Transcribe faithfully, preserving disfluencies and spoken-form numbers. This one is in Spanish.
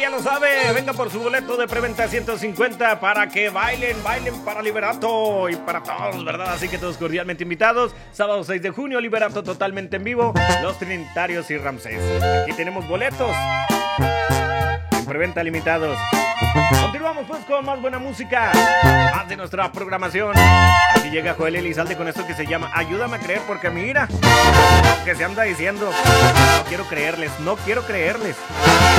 Ya lo sabe, venga por su boleto de preventa ciento cincuenta para que bailen, bailen para Liberato y para todos, ¿verdad? Así que todos cordialmente invitados. Sábado seis de junio, Liberato totalmente en vivo, Los Trinitarios y Ramsés. Aquí tenemos boletos en preventa limitados. Continuamos pues con más buena música, más de nuestra programación. Aquí llega Joel Elizalde con esto que se llama Ayúdame a creer, porque mira lo que se anda diciendo. No quiero creerles, no quiero creerles.